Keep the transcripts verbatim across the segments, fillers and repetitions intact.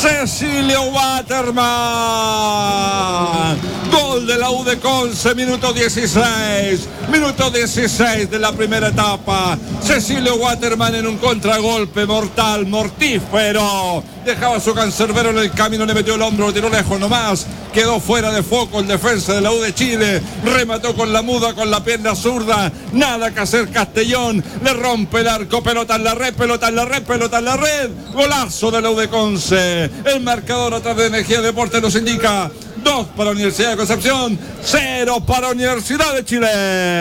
Cecilio Waterman. Gol de la U de Conce, minuto dieciséis. Minuto dieciséis de la primera etapa. Cecilio Waterman en un contragolpe mortal, mortífero. Dejaba su cancerbero en el camino, le metió el hombro, lo tiró lejos nomás. Quedó fuera de foco el defensa de la U de Chile. Remató con la muda, con la pierna zurda. Nada que hacer Castellón. Le rompe el arco, pelota en la red, pelota en la red, pelota en la red. Golazo de la U de Conce. El marcador atrás de Energía Deporte nos indica dos para Universidad de Concepción, cero para Universidad de Chile.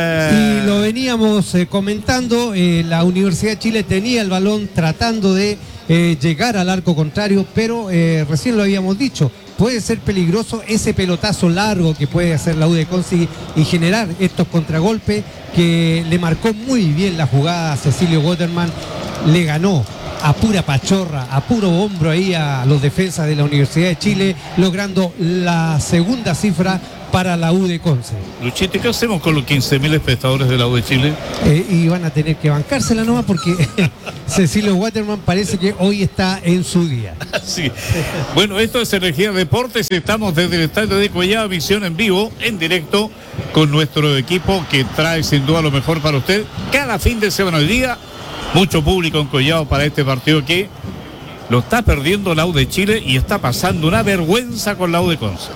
Y lo veníamos eh, comentando, eh, la Universidad de Chile tenía el balón tratando de eh, llegar al arco contrario, pero eh, recién lo habíamos dicho, puede ser peligroso ese pelotazo largo que puede hacer la U de Conce y generar estos contragolpes, que le marcó muy bien la jugada a Cecilio Waterman, le ganó a pura pachorra, a puro hombro ahí a los defensas de la Universidad de Chile, logrando la segunda cifra para la U de Conce. Luchito, ¿qué hacemos con los quince mil espectadores de la U de Chile? Eh, y van a tener que bancársela nomás porque Cecilio Waterman parece que hoy está en su día. Sí. Bueno, esto es Energía Deportes, estamos desde el estadio de Collada, visión en vivo, en directo, con nuestro equipo que trae sin duda lo mejor para usted cada fin de semana. Hoy día mucho público en Collado para este partido que lo está perdiendo la U de Chile y está pasando una vergüenza con la U de Conce.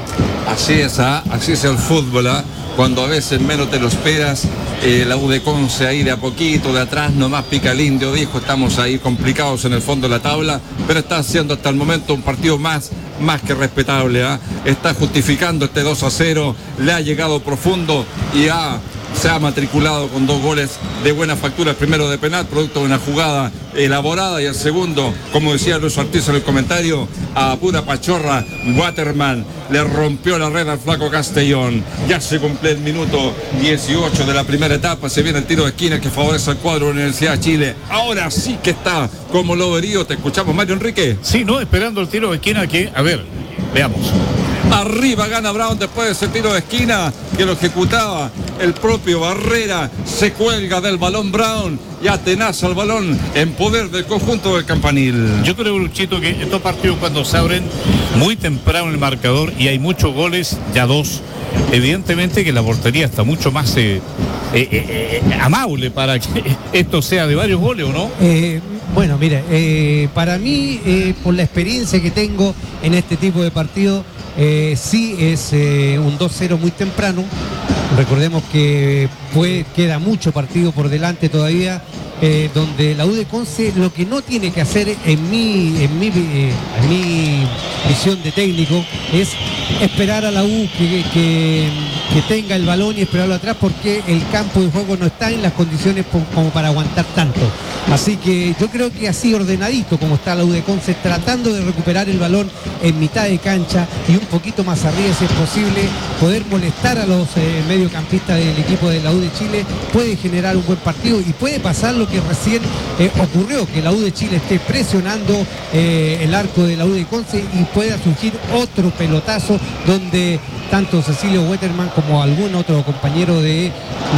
Así es, ¿ah? Así es el fútbol, ¿ah? Cuando a veces menos te lo esperas, eh, la U de Conce ahí de a poquito, de atrás nomás pica el indio, dijo, estamos ahí complicados en el fondo de la tabla, pero está haciendo hasta el momento un partido más, más que respetable, ¿ah? Está justificando este dos a cero, le ha llegado profundo y ha... se ha matriculado con dos goles de buena factura, el primero de penal, producto de una jugada elaborada, y el segundo, como decía Luis Ortiz en el comentario, a pura pachorra, Waterman le rompió la red al flaco Castellón. Ya se cumple el minuto dieciocho de la primera etapa, se viene el tiro de esquina que favorece al cuadro de la Universidad de Chile. Ahora sí que está como loberío, te escuchamos, Mario Enrique. Sí, no, esperando el tiro de esquina que, a ver, veamos. Arriba gana Brown después de ese tiro de esquina que lo ejecutaba el propio Barrera. Se cuelga del balón Brown y atenaza el balón en poder del conjunto del Campanil. Yo creo, Luchito, que estos partidos cuando se abren muy temprano el marcador y hay muchos goles, ya dos, evidentemente que la portería está mucho más eh, eh, eh, eh, amable para que esto sea de varios goles, ¿o no? Eh, bueno, mire, eh, para mí, eh, por la experiencia que tengo en este tipo de partidos, Eh, sí es eh, un dos cero muy temprano. Recordemos que puede, queda mucho partido por delante todavía, eh, donde la U de Conce lo que no tiene que hacer en mi, en mi, eh, en mi visión de técnico es esperar a la U que, que, que tenga el balón y esperarlo atrás, porque el campo de juego no está en las condiciones como para aguantar tanto. Así que yo creo que así ordenadito como está la U de Conce, tratando de recuperar el balón en mitad de cancha y un poquito más arriba si es posible, poder molestar a los eh, mediocampistas del equipo de la U de Chile, puede generar un buen partido y puede pasar lo que recién eh, ocurrió, que la U de Chile esté presionando eh, el arco de la U de Conce y pueda surgir otro pelotazo donde tanto Cecilio Waterman como algún otro compañero de,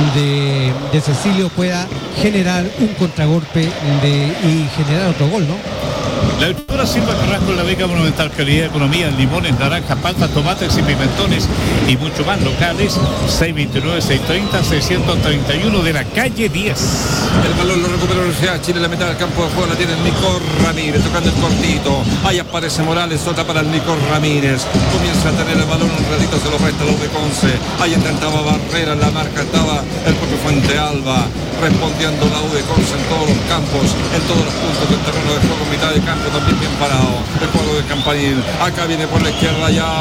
de, de Cecilio pueda generar un contragolpe de, y generar otro gol, ¿no? La agricultura Silva Carrasco, la beca monumental calidad de economía, limones, naranjas, paltas, tomates y pimentones y mucho más locales. Seiscientos veintinueve, seiscientos treinta, seiscientos treinta y uno de la calle diez. El balón lo recupera la Universidad de Chile, la mitad del campo de juego la tiene el Nico Ramírez, tocando el cortito. Ahí aparece Morales, otra para el Nico Ramírez. Comienza a tener el balón, un ratito se lo resta los de Conce. Ahí intentaba Barrera, en la marca estaba el propio Fuente Alba, respondiendo la U de Conce en todos los campos, en todos los puntos del terreno de juego, mitad de campo también bien parado. El juego de Campanil, acá viene por la izquierda ya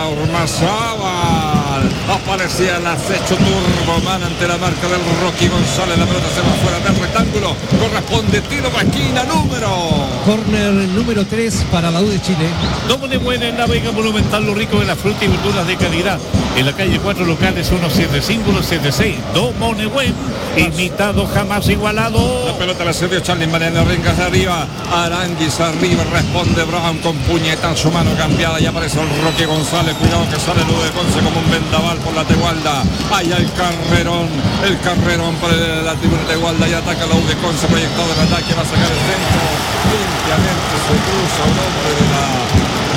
Ormazábal. Aparecía el acecho Turboman ante la marca del Rocky González. La pelota se va fuera del rectángulo. Corresponde tiro de esquina número. Corner número tres para la U de Chile. Domone Buena en la Vega Monumental, lo rico de las frutas y verduras de calidad. En la calle cuatro locales uno setenta y cinco, uno setenta y seis. Domone Buen, imitado jamás igualado. La pelota la cedió Charlie Mariano Ringas de arriba. Aranguis arriba, responde Brown con puñetazo, mano cambiada. Y aparece el Rocky González. Cuidado que sale el U de Conce como un vendaval por la Tegualda. Ahí el carrerón, el carrerón para la tribuna Tegualda. Y ataca la U de Conce, proyectado el ataque, va a sacar el centro. Limpiamente se cruza un hombre de la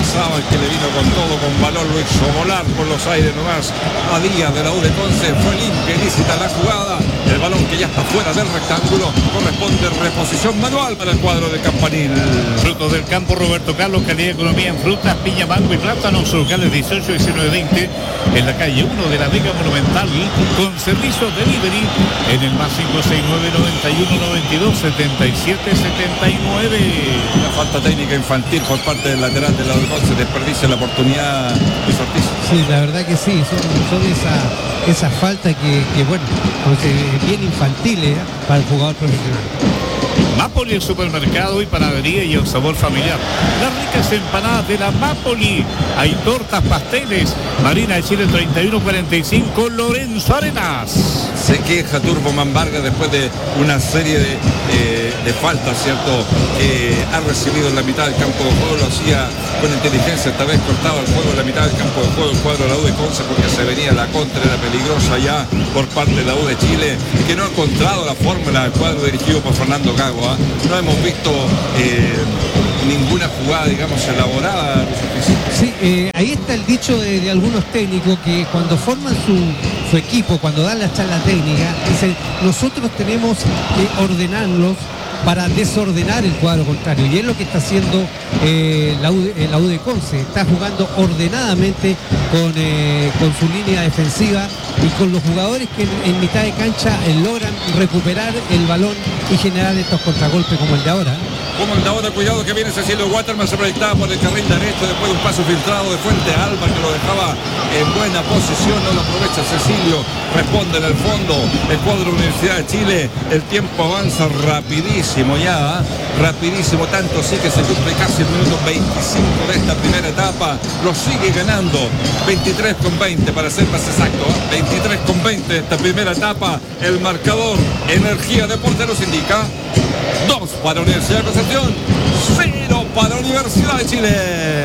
pasaba, el que le vino con todo, con valor, lo hizo volar por los aires nomás. A Díaz de la U de Conce, fue limpia y lícita la jugada. El balón que ya está fuera del rectángulo, corresponde reposición manual para el cuadro de Campanil. Frutos del campo, Roberto Carlos, calidad de economía en frutas, piña, mango y plátanos, locales dieciocho, diecinueve, veinte, en la calle uno de la Vega Monumental, con servicio delivery en el más cinco seis nueve, noventa y uno, noventa y dos, setenta y siete, setenta y nueve. Una falta técnica infantil por parte del lateral de la U de Conce, desperdicia la oportunidad de Ortiz. Sí, la verdad que sí, son, son esas esa faltas que, que, bueno, pues, bien infantiles, ¿eh?, para el jugador profesional. Mapoli, el supermercado y panadería y el sabor familiar. Las ricas empanadas de la Mapoli. Hay tortas, pasteles. Marina de Chile treinta y uno cuarenta y cinco, Lorenzo Arenas. Se queja Turboman Vargas después de una serie de, eh, de faltas, ¿cierto?, que ha recibido en la mitad del campo de juego. Lo hacía con inteligencia, esta vez cortaba el juego en la mitad del campo de juego el cuadro de la U de Conce, porque se venía la contra, era peligrosa ya por parte de la U de Chile, que no ha encontrado la fórmula del cuadro dirigido por Fernando Gago. ¿eh? No hemos visto eh, ninguna jugada, digamos, elaborada. Sí, eh, ahí está el dicho de, de algunos técnicos que cuando forman su, su equipo, cuando dan la charla técnica, dicen, nosotros tenemos que ordenarlos para desordenar el cuadro contrario, y es lo que está haciendo eh, la, U de, la U de Conce. Está jugando ordenadamente con, eh, con su línea defensiva y con los jugadores que en, en mitad de cancha eh, logran recuperar el balón y generar estos contragolpes como el de ahora. Como el de ahora, cuidado que viene Cecilio Waterman, se proyectaba por el carril derecho después de un paso filtrado de Fuente Alba que lo dejaba en buena posición, no lo aprovecha Cecilio, responde en el fondo el cuadro Universidad de Chile. El tiempo avanza rapidísimo ya, ¿eh? rapidísimo, tanto sí que se cumple casi el minuto veinticinco de esta primera etapa, lo sigue ganando veintitrés con veinte para ser más exacto, ¿eh? veintitrés con veinte de esta primera etapa. El marcador Energía Deporte nos indica dos para Universidad de Concepción, cero para Universidad de Chile.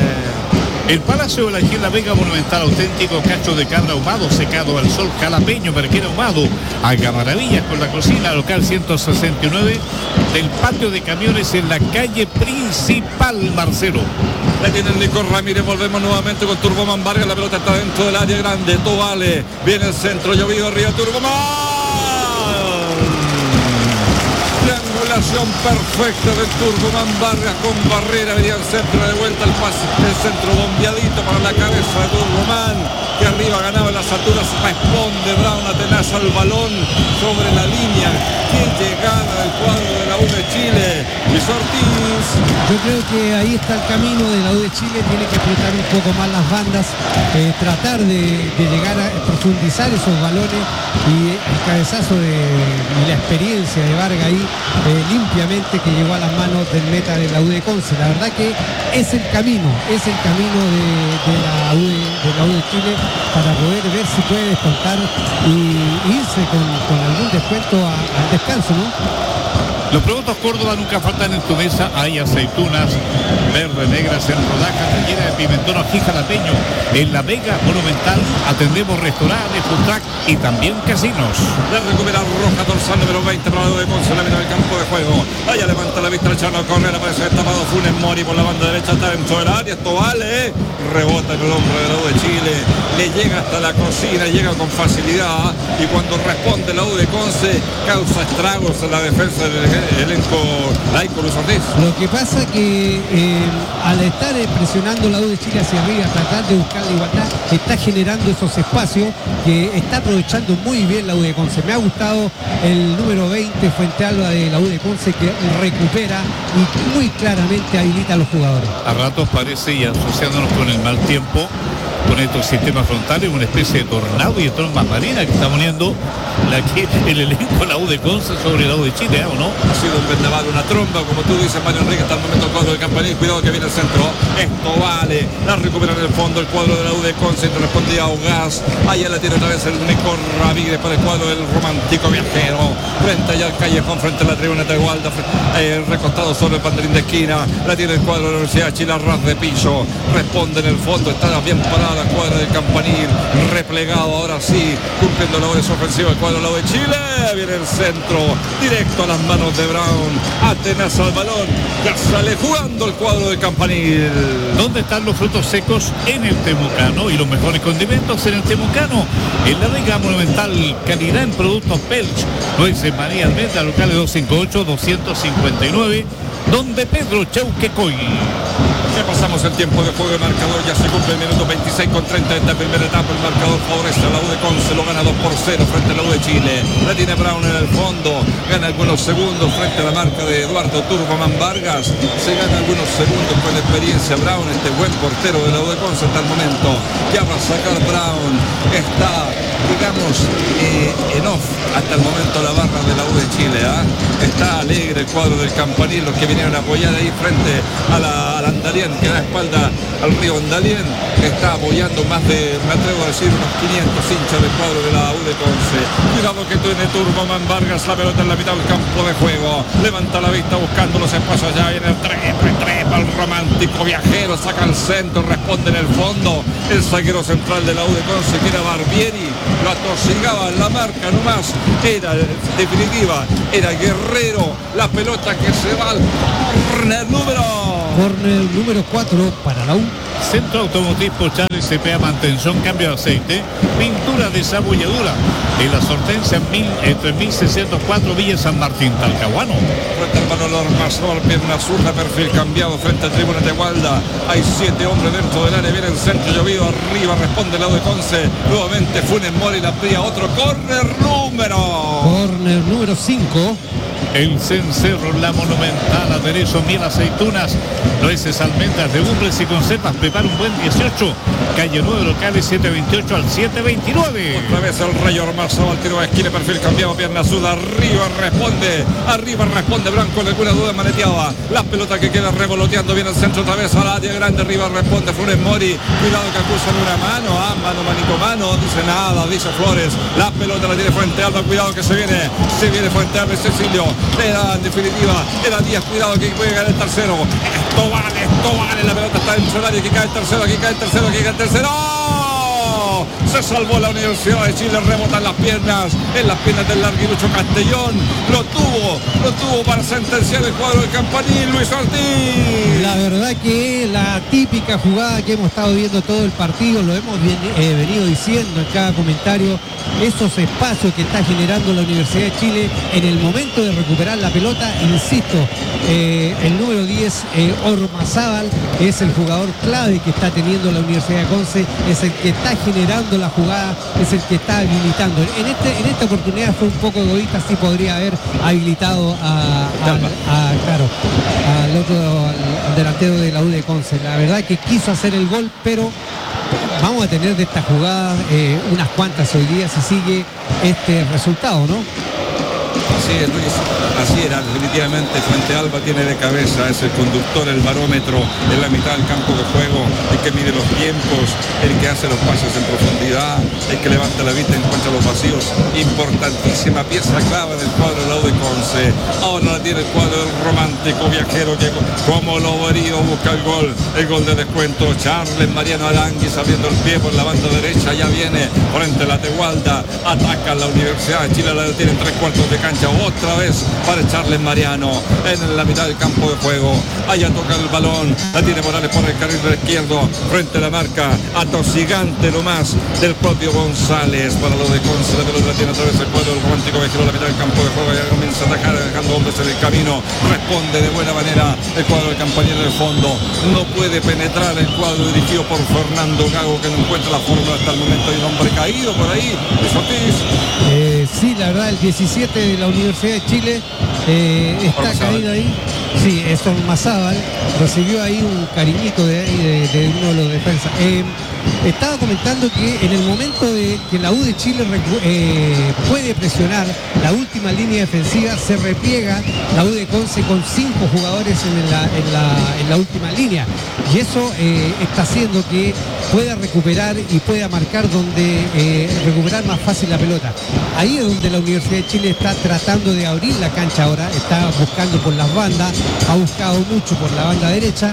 El Palacio de la Isla Vega Monumental, auténtico cacho de cabra ahumado, secado al sol, jalapeño, merquera ahumado. Haga maravillas con la cocina, local ciento sesenta y nueve del patio de camiones en la calle principal, Marcelo. La tiene el Nico Ramírez, volvemos nuevamente con Turboman Vargas, la pelota está dentro del área grande, todo vale, viene el centro, llovido arriba Turboman. Triangulación perfecta del Turboman Vargas con Barrera, venía el centro de vuelta, el pase, el centro bombeadito para la cabeza de Turboman, que arriba ganaba las alturas, responde Brown, atenaza el balón sobre la línea. Qué llegada del cuadro de la U de Chile, Luis Ortiz. Yo creo que ahí está el camino de la U de Chile, tiene que explotar un poco más las bandas, eh, tratar de, de llegar a profundizar esos balones, y el cabezazo de, y la experiencia de Vargas ahí eh, limpiamente, que llegó a las manos del meta de la U de Conce. La verdad que es el camino, es el camino de, de, la, U de, de la U de Chile, para poder ver si puede descontar y irse con, con algún descuento a, al descanso, ¿no? Los productos Córdoba nunca faltan en tu mesa. Hay aceitunas verdes, negras en rodajas, rellenas de pimentón ají jalapeño. En la Vega Monumental atendemos restaurantes, food truck y también casinos. La recupera Roja, dorsal número veinte para la U de Conce, la mitad del campo de juego. Allá levanta la vista el Chano Correa, aparece destapado Funes Mori por la banda derecha, está dentro del área, esto vale, rebota en el hombro de la U de Chile, le llega hasta la cocina, llega con facilidad, y cuando responde la U de Conce causa estragos en la defensa del elenco laico Luis Ortiz. Lo que pasa que eh, al estar eh, presionando la U de Chile hacia arriba, tratar de buscar la igualdad, está generando esos espacios que está aprovechando muy bien la U de Conce. Me ha gustado el número veinte, Fuente Alba, de la U de Conce, que recupera y muy claramente habilita a los jugadores. A ratos parece, y asociándonos con el mal tiempo, con estos sistemas frontales, una especie de tornado y de trombas marinas que está poniendo la, el elenco la U de Conce sobre la U de Chile, ¿eh, o no? Ha sido un vendaval, una tromba, como tú dices, Mario Enrique, hasta el momento el cuadro de Campanil, cuidado que viene el centro, esto vale, la recupera en el fondo el cuadro de la U de Conce, respondía a Ugaz, allá la tiene otra vez el Nico Ramírez para el cuadro del romántico viajero, frente allá al callejón, frente a la tribuna de Gualda, eh, recostado sobre el banderín de esquina, la tiene el cuadro de la Universidad de Chile, a ras de piso, responde en el fondo, está bien parado la cuadra del Campanil, replegado ahora sí, cumpliendo labores ofensivas el cuadro del lado de Chile. Viene el centro, directo a las manos de Brown, atenas al balón, ya sale jugando el cuadro del Campanil. ¿Dónde están los frutos secos? En el Temucano, y los mejores condimentos en el Temucano. En la Vega Monumental, calidad en productos Pelch. Nueces María Almendra, locales doscientos cincuenta y ocho, doscientos cincuenta y nueve, donde Pedro Chauquecoy. Ya pasamos el tiempo de juego de marcador, ya se cumple el minuto veintiséis con treinta de esta primera etapa. El marcador favorece a la U de Conce, lo gana dos por cero frente a la U de Chile. La tiene Brown en el fondo, gana algunos segundos frente a la marca de Eduardo Turboman Vargas. Se gana algunos segundos con experiencia Brown, este buen portero de la U de Conce hasta el momento. Ya va a sacar Brown, está, digamos, eh, en off hasta el momento la barra de la U de Chile. ¿eh? Está alegre el cuadro del Campanil, los que vinieron a apoyar ahí frente a la, a la Andalien, que da espalda al río Andalien, que está apoyando más de, me atrevo a decir, unos quinientos hinchas del cuadro de la U de Conce. Cuidado que tiene Turboman Vargas, la pelota en la mitad del campo de juego, levanta la vista buscando los espacios, allá viene el trepa, trepa, el romántico viajero, saca el centro, responde en el fondo, el zaguero central de la U de Conce, que era Barbieri, lo atosigaba en la marca nomás, era definitiva, era Guerrero, la pelota que se va al córner número Corner número cuatro para la U. Centro Automotriz Charles C P A Mantención, cambio de aceite, pintura de desabolladura. En la Hortensia eh, tres mil seiscientos cuatro, Villa San Martín, Talcahuano. Frente al Manolo Ormazor, pierna zurda, perfil cambiado frente al Tribuna de Gualda. Hay siete hombres dentro del área, viene el centro llovido arriba, responde el lado de Conce. Nuevamente Funes Mori, la pría, otro córner número. Corner número cinco. El Cencerro, la Monumental, aderezo, miel, aceitunas, nueces, almendras, legumbres y conservas. Prepara un buen dieciocho, calle nueve, locales siete veintiocho al siete veintinueve. Otra vez el Rey Ormazo, al tiro de esquina, perfil cambiado, pierna suda, arriba responde, arriba responde Blanco, ninguna duda maneteaba. La pelota que queda revoloteando, viene el centro otra vez al área grande, arriba responde Funes Mori. Cuidado que acusan una mano, ah, mano, manito, mano, dice nada, dice Flores. La pelota la tiene Fuente Alba, cuidado que se viene, se viene Fuente Alba, Cecilio. Era en definitiva, era Díaz, cuidado que puede ganar el tercero. Esto vale, esto vale, la pelota está dentro del área, aquí cae el tercero, aquí cae el tercero, aquí cae el tercero. Se salvó la Universidad de Chile, rebota en las piernas, en las piernas del larguirucho Castellón. Lo tuvo, lo tuvo para sentenciar el cuadro del Campanil, Luis Ortiz. La verdad que la típica jugada que hemos estado viendo todo el partido, lo hemos bien, eh, venido diciendo en cada comentario, esos espacios que está generando la Universidad de Chile en el momento de recuperar la pelota, insisto, eh, el número diez, eh, Ormazábal, es el jugador clave que está teniendo la Universidad de Conce, es el que está generando la jugada, es el que está habilitando. En, este, en esta oportunidad fue un poco egoísta, sí podría haber habilitado a, a, a claro, al otro al, al delantero de la U de Conce. La verdad que quiso hacer el gol, pero vamos a tener de esta jugada eh, unas cuantas hoy día si sigue este resultado, ¿no? Así es, Luis, así era, definitivamente Fuente Alba tiene de cabeza, es el conductor, el barómetro en la mitad del campo de juego, el que mide los tiempos, el que hace los pases en profundidad, el que levanta la vista y encuentra los vacíos. Importantísima pieza clave del cuadro del lado de Conce. Ahora la tiene el cuadro del romántico viajero que como lo vería busca el gol, el gol de descuento. Charles Mariano Aranguis abriendo el pie por la banda derecha, ya viene frente a la Tegualda, ataca la Universidad de Chile, la tiene en tres cuartos de cancha. Otra vez para Charles Mariano en la mitad del campo de juego. Allá toca el balón, la tiene Morales por el carril izquierdo frente a la marca, atosigante nomás del propio González para lo de Conce. La pelota tiene otra vez el cuadro del romántico viajero en la mitad del campo de juego, ya comienza a atacar dejando hombres en el camino, responde de buena manera el cuadro del Campanil en el fondo. No puede penetrar el cuadro dirigido por Fernando Gago, que no encuentra la fórmula hasta el momento. Hay un hombre caído por ahí, Luis Ortiz. Eh, sí, la verdad, el diecisiete de la Universidad de Chile eh, está caído ahí. Sí, es Ormazábal, recibió ahí un cariñito de, de, de uno de los defensas. Eh, estaba comentando que en el momento de que la U de Chile eh, puede presionar la última línea defensiva, se repliega la U de Conce con cinco jugadores en la, en la, en la última línea. Y eso eh, está haciendo que pueda recuperar y pueda marcar donde eh, recuperar más fácil la pelota. Ahí es donde la Universidad de Chile está tratando de abrir la cancha ahora, está buscando por las bandas, ha buscado mucho por la banda derecha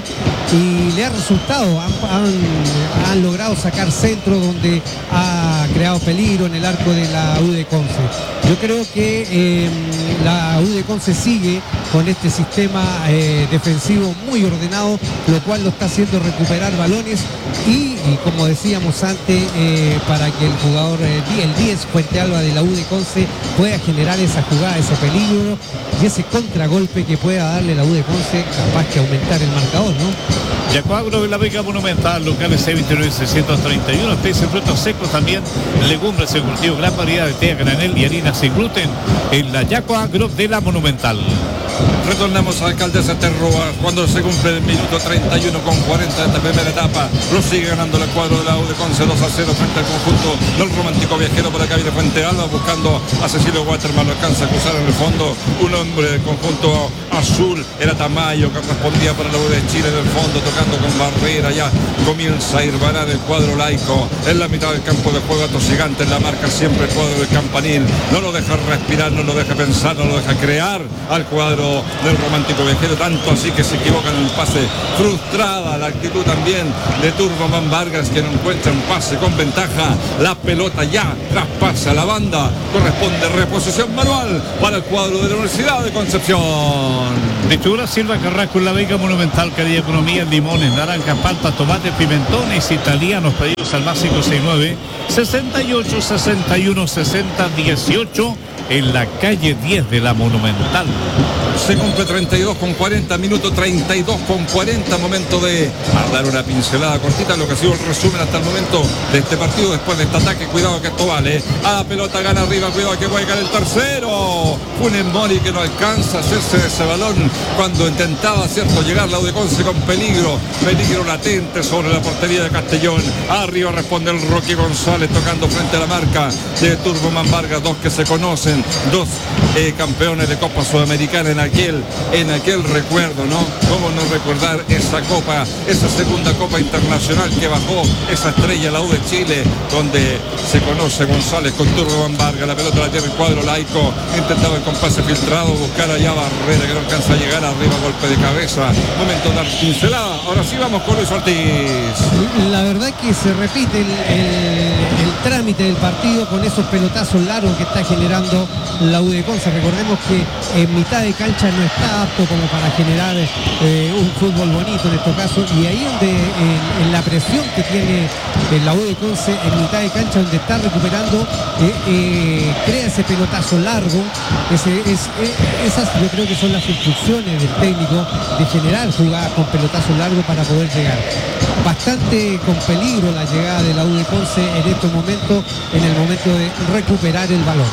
y le ha resultado, han, han, han logrado sacar centro donde ha creado peligro en el arco de la U de Conce. Yo creo que eh, la U de Conce sigue con este sistema eh, defensivo muy ordenado, lo cual lo está haciendo recuperar balones y, y como decíamos antes, eh, para que el jugador, eh, el diez Fuente Alba de la U de Conce pueda generar esa jugada, ese peligro y ese contragolpe que pueda darle la U de Conce, capaz que aumentar el marcador, ¿no? Yacoagro de la Vega Monumental, locales C veintinueve seiscientos treinta y uno, especies, frutos secos también, legumbres en cultivo, gran variedad de té a granel y harinas sin gluten en la Yacoagro de la Monumental. Retornamos a Alcaldes de Terroa cuando se cumple el minuto treinta y uno con cuarenta de esta primera etapa. Lo sigue ganando el cuadro de la U de Conce dos a cero frente al conjunto del Romántico Viajero. Por acá viene Fuente Alba buscando a Cecilio Waterman, lo alcanza a cruzar en el fondo un hombre del conjunto azul, era Tamayo, que respondía para la U de Chile en el fondo, tocando con barrera. Ya comienza a ir varar el cuadro laico en la mitad del campo de juego. Atosigante en la marca siempre el cuadro del Campanil, no lo deja respirar, no lo deja pensar, no lo deja crear al cuadro del Romántico Viajero, tanto así que se equivoca en el pase. Frustrada la actitud también de Turboman Vargas, que no encuentra un pase con ventaja. La pelota ya traspasa la banda, corresponde reposición manual para el cuadro de la Universidad de Concepción. Lechuga Silva Carrasco en la Vega Monumental, calidad economía, limones, naranjas, paltas, tomates, pimentones italianos, pedidos al más cinco seis nueve, sesenta y ocho, sesenta y uno, sesenta, dieciocho en la calle diez de la Monumental. Se cumple treinta y dos con cuarenta, minuto treinta y dos con cuarenta, momento de dar una pincelada cortita, lo que ha sido el resumen hasta el momento de este partido después de este ataque. Cuidado que esto vale, a la pelota gana arriba, cuidado que puede caer el tercero. Funes Mori que no alcanza a hacerse de ese balón cuando intentaba, cierto, llegar la U de Conce con peligro, peligro latente sobre la portería de Castellón. Arriba responde el Rocky González tocando frente a la marca de Turboman Vargas, dos que se conocen, dos eh, campeones de Copa Sudamericana en aquel, en aquel recuerdo, ¿no? ¿Cómo no recordar esa copa, esa segunda copa internacional que bajó esa estrella, la U de Chile, donde se conoce González con Turboman Vargas, la pelota la tiene el cuadro laico, intentaba el compase filtrado, buscar allá Barrera que no alcanza a llegar, arriba golpe de cabeza, momento de dar pincelada. Ahora sí vamos con Luis Ortiz. La verdad que se repite el, el, el trámite del partido con esos pelotazos largos que está generando la U de Conce. Recordemos que en mitad de cancha no está apto como para generar eh, un fútbol bonito en estos casos, y ahí donde en, en la presión que tiene la U de Conce en mitad de cancha, donde está recuperando, eh, eh, crea ese pelotazo largo. Ese, es, eh, esas yo creo que son las instrucciones del técnico, de generar jugadas con pelotazo largo para poder llegar. Bastante con peligro la llegada de la U de Conce en estos momentos, en el momento de recuperar el balón.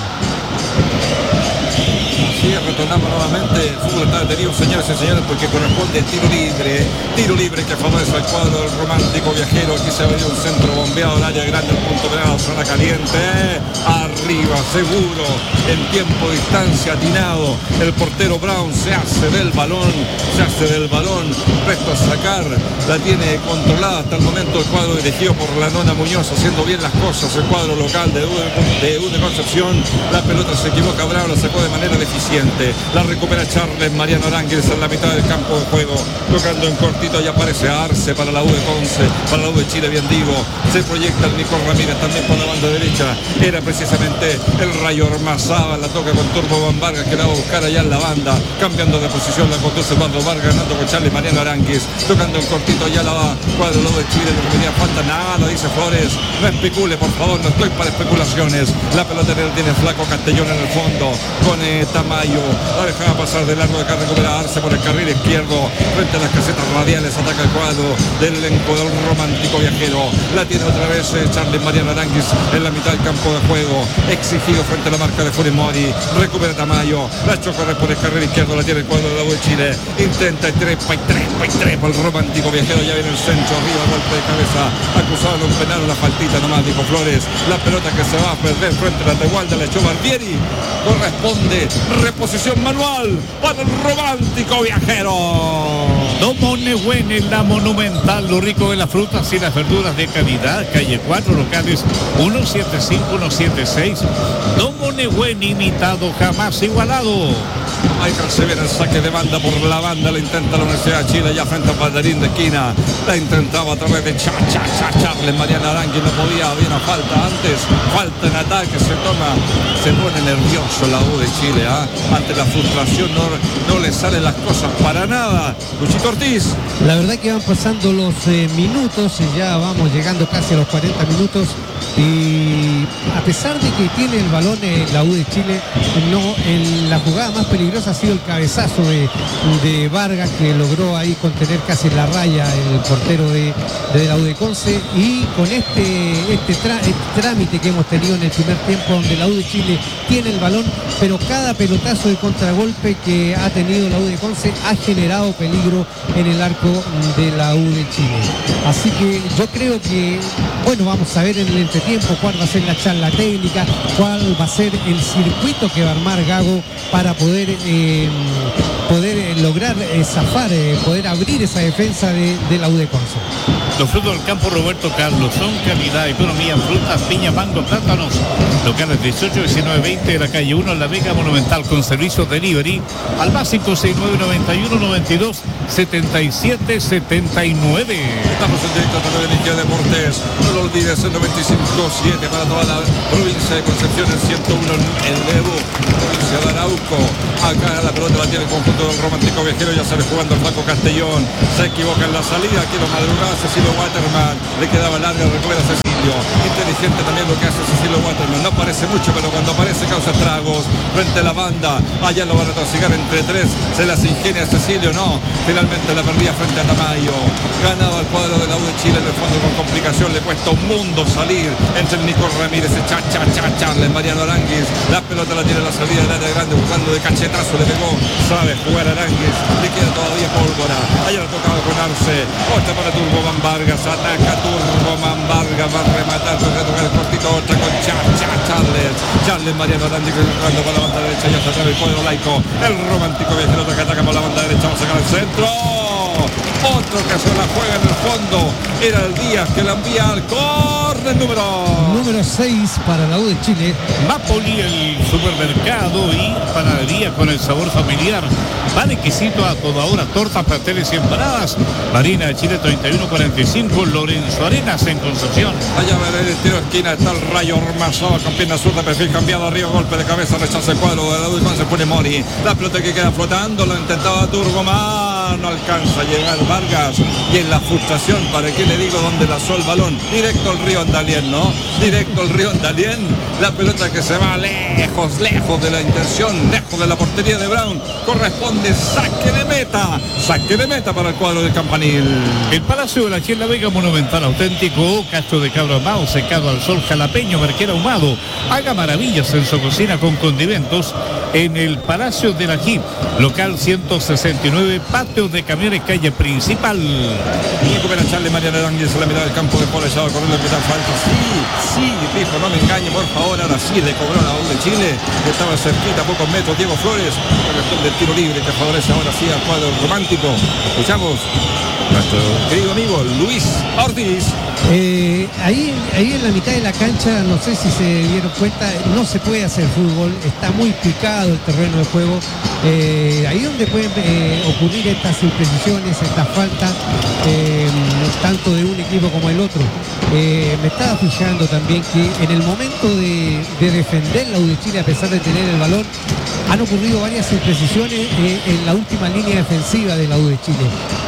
Sí, retornamos nuevamente. El fútbol está detenido, señores y señores, porque corresponde tiro libre. Tiro libre que favorece al cuadro del Romántico Viajero. Aquí se ha venido un centro bombeado al área grande, el punto penal, zona caliente. Arriba, seguro, en tiempo, distancia, atinado. El portero Brown se hace del balón, se hace del balón, presto a sacar. La tiene controlada hasta el momento el cuadro dirigido por la Nona Muñoz, haciendo bien las cosas. El cuadro local de U de, de, U de Concepción. La pelota se equivoca, Brown la sacó de manera deficiente. La recupera Charles Mariano Aránguiz en la mitad del campo de juego, tocando en cortito y aparece Arce para la U de Conce, para la U de Chile, bien digo. Se proyecta el Nico Ramírez también por la banda derecha. Era precisamente el Rayo Ormazábal, la toca con Turboman Vargas, que la va a buscar allá en la banda, cambiando de posición, la conduce Eduardo Vargas, ganando con Charles Mariano Aránguiz, tocando en cortito, ya la va cuadro la U de Chile, no venía falta nada, dice Flores. No especule, por favor, no estoy para especulaciones. La pelota tiene flaco Castellón en el fondo, con eh, Tamayo, la dejaba pasar de largo, de acá recuperarse por el carril izquierdo, frente a las casetas radiales, ataca el cuadro del elenco del Romántico Viajero. La tiene otra vez eh, Charles Mariano Aránguiz en la mitad del campo de juego, exigido frente a la marca de Funes Mori, recupera Tamayo, la choca por el carril izquierdo, la tiene el cuadro de la U de Chile, intenta y trepa y trepa y trepa el Romántico Viajero, ya viene el centro, arriba, golpe de cabeza, acusado de un penal, una faltita nomás, dijo Flores. La pelota que se va a perder frente a la Tegualda, la echó Barbieri, corresponde reposición manual para el Romántico Viajero. Domo Nehuen en la Monumental, lo rico de las frutas y las verduras de calidad. Calle cuatro, locales uno siete cinco, uno siete seis. Domo Nehuen, imitado, jamás igualado. Michael se viene el saque de banda por la banda, la intenta la Universidad de Chile ya frente al banderín de esquina, la intentaba a través de Cha Cha Cha Charles Mariana Arangui, no podía, había una falta antes, falta en ataque, se toma, se pone nervioso la U de Chile, ¿eh? Ante la frustración no, no le salen las cosas para nada. Luchito Ortiz. La verdad que van pasando los eh, minutos y ya vamos llegando casi a los cuarenta minutos y a pesar de que tiene el balón eh, la U de Chile, no, en la jugada más peligrosa ha sido el cabezazo de, de Vargas, que logró ahí contener casi la raya el portero de, de la U de Conce, y con este, este, tra, este trámite que hemos tenido en el primer tiempo, donde la U de Chile tiene el balón, pero cada pelotazo de contragolpe que ha tenido la U de Conce ha generado peligro en el arco de la U de Chile. Así que yo creo que, bueno, vamos a ver en el entretiempo cuál va a ser la charla técnica, cuál va a ser el circuito que va a armar Gago para poder eh, poder eh, lograr eh, zafar, eh, poder abrir esa defensa de, de la U de Conce. Los frutos del campo Roberto Carlos son calidad, economía, frutas, piña, mango, plátanos. Locales dieciocho, diecinueve, veinte de la calle uno en la Vega Monumental, con servicios delivery al básico seis nueve noventa y uno noventa y dos setenta y siete setenta y nueve. Estamos en directo a través de Energía Deportes. No lo olvides, el noventa y cinco siete para toda la provincia de Concepción, el ciento uno en Lebu, provincia de Arauco. Acá la pelota la tiene el conjunto del Romántico Viajero, ya sale jugando el Flaco Castellón. Se equivoca en la salida, quiero madrugar Cecilio Waterman, le quedaba larga, recupera Cecilio. Inteligente también lo que hace Cecilio Waterman, no parece mucho, pero cuando aparece causa estragos frente a la banda. Allá lo van a trasigar entre tres, se las ingenia Cecilio, no, finalmente la perdía frente a Tamayo. Ganaba el cuadro de la U de Chile, en el fondo con complicación, le cuesta un mundo salir entre el Nico Ramírez, Cha Cha Cha Charles Mariano Aranguis. La pelota la tiene a la salida del área grande, buscando de cachetazo, le pegó, sabe jugar Aranguis, le queda todavía pólvora. Allá lo tocaba con Arce, otra para Turboman Vargas, ataca Turboman Vargas, va a rematar, va a tocar el cortito, otra con Cha Cha Charles, Charles Mariano Aranguis jugando por la banda derecha, ya se atreve el cuadro laico, el Romántico Viajero que ataca por la banda derecha, va a sacar el centro. Otro que se la juega en el fondo, era el Díaz que la envía al córner número número seis para la U de Chile. Mapoli, el supermercado y panadería con el sabor familiar. Vale exquisito a toda hora, tortas, pasteles y empanadas. Marina de Chile treinta y uno cuarenta y cinco, Lorenzo Arenas en Concepción. Allá va el tiro de esquina, está el Rayo Ormazoa con pierna zurda, perfil cambiado arriba, golpe de cabeza, rechaza el cuadro de la U de Conce, se pone Mori. La pelota que queda flotando, lo intentaba Turboman, no alcanza a llegar Vargas, y en la frustración, ¿para qué le digo dónde lanzó el balón? Directo al río Andalien, ¿no? Directo al río Andalien, la pelota que se va lejos, lejos de la intención, lejos de la portería de Brown, corresponde saque de meta, saque de meta para el cuadro de Campanil. El Palacio de la Chile, la Vega Monumental, auténtico, castro de cabro ahumado, secado al sol, jalapeño, merquera ahumado. Haga maravillas en su cocina con condimentos en el Palacio de la Chile, local ciento sesenta y nueve, patio de camiones, calle principal. Recupera Charles Mariano Aranguis en la mitad del campo de Polo, echado con el hospital falta. Sí, sí, dijo, no me engañe, por favor, ahora sí le cobró la U de Chile, que estaba cerquita, a pocos metros, Diego Flores, con el tiro libre que favorece ahora sí al cuadro romántico. Escuchamos a nuestro querido amigo Luis Ortiz. Eh, ahí, ahí en la mitad de la cancha, no sé si se dieron cuenta, no se puede hacer fútbol, está muy picado el terreno de juego. Eh, ahí donde pueden eh, ocurrir estas imprecisiones, estas faltas, eh, tanto de un equipo como el otro. Eh, me estaba fijando también que en el momento de, de defender la U de Chile, a pesar de tener el balón, han ocurrido varias imprecisiones eh, en la última línea defensiva de la U de Chile.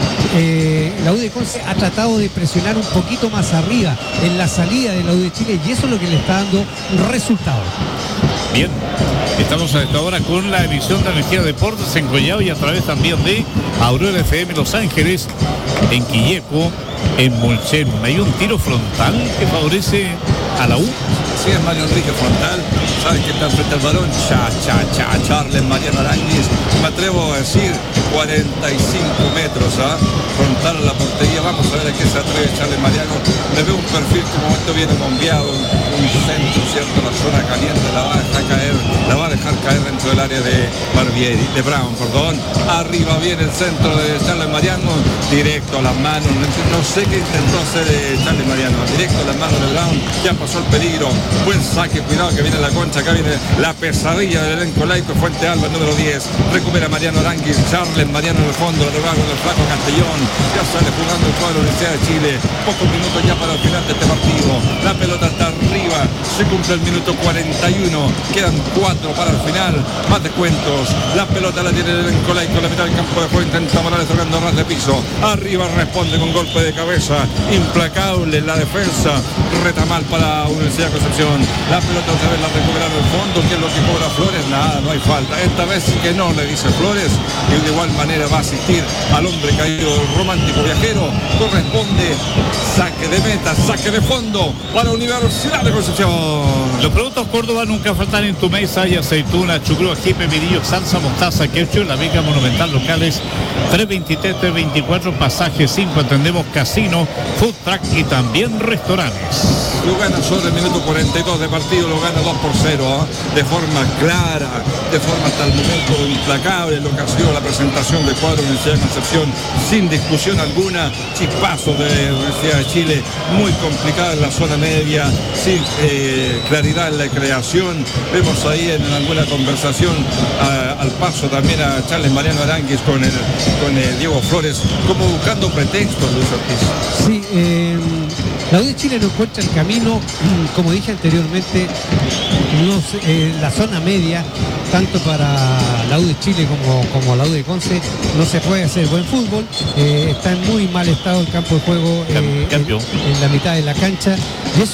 Eh, la U de Conce ha tratado de presionar un poquito más arriba en la salida de la U de Chile, y eso es lo que le está dando resultados. Bien, estamos a esta hora con la emisión de Energía Deportes en Collao y a través también de Aurora F M Los Ángeles, en Quilleco, en Molchen. Hay un tiro frontal que favorece a la U. Así es Mario Enrique Frontal. ¿Sabes que está frente al balón? Cha, cha, cha, Charles Mariano Aranguis. Me atrevo a decir cuarenta y cinco metros, ¿ah? Frontal a la portería. Vamos a ver a qué se atreve Charles Mariano. Le veo un perfil como esto viene bombeado, un, un centro, ¿cierto? La zona caliente la va a dejar caer, la va a dejar caer dentro del área de Barbieri, de Brown, perdón. Arriba viene el centro de Charles Mariano, directo a las manos. No sé qué intentó hacer de Charles Mariano, directo a las manos de Brown. Ya pasó el peligro. Buen saque, cuidado que viene la concha. Acá viene la pesadilla del elenco laico. Fuente Alba, número diez. Recupera Mariano Aranguis. Charles Mariano en el fondo, la lugar con el flaco Castellón. Ya sale jugando el cuadro de la Universidad de Chile. Pocos minutos ya para el final de este partido. La pelota está arriba. Se cumple el minuto cuarenta y uno. Quedan cuatro para el final. Más descuentos. La pelota la tiene el elenco laico. La mitad del campo de juego intenta Morales tocando ras de piso. Arriba responde con golpe de cabeza. Implacable la defensa. Reta mal para Universidad de Concepción. La pelota otra vez la recupera en el fondo. ¿Qué es lo que cobra Flores? Nada, no hay falta. Esta vez sí que no, le dice Flores. Y de igual manera va a asistir al hombre caído, el romántico viajero. Corresponde saque de meta, saque de fondo para Universidad de Concepción. Los productos Córdoba nunca faltan en tu mesa. Hay aceituna, chucrú, ají, pepinillo, salsa, mostaza, ketchup, la Viga Monumental locales tres veintitrés, tres veinticuatro, pasaje cinco. Atendemos casino, food truck y también restaurantes. Lo gana sobre el minuto cuarenta y dos de partido, lo gana dos por cero, ¿eh? De forma clara, de forma hasta el momento implacable, lo que ha sido la presentación del cuadro de Universidad de Concepción, sin discusión alguna. Chispazo de Universidad de Chile, muy complicada en la zona media, sin eh, claridad en la creación. Vemos ahí en alguna conversación a, al paso también a Charles Mariano Aranguis con el, con el Diego Flores, como buscando pretextos, Luis Ortiz. Sí, eh, la U de Chile no encuentra el camino, como dije anteriormente, no sé, eh, la zona media, tanto para la U de Chile como, como la U de Conce, no se puede hacer buen fútbol. Eh, está en muy mal estado el campo de juego, eh, en, en la mitad de la cancha. Y eso